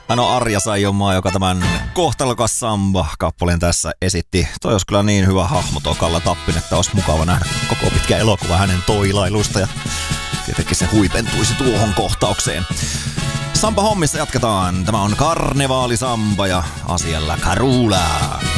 Hän on Arja Saijonmaa, joka tämän Kohtalokas Samba-kappaleen tässä esitti. Toi olisi kyllä niin hyvä hahmo tuo Kalla Tappin, että olisi mukava nähdä koko pitkä elokuva hänen toilailuista ja tietenkin se huipentuisi tuohon kohtaukseen. Samba-hommissa jatketaan. Tämä on Karnevaalisamba ja asialla Karula.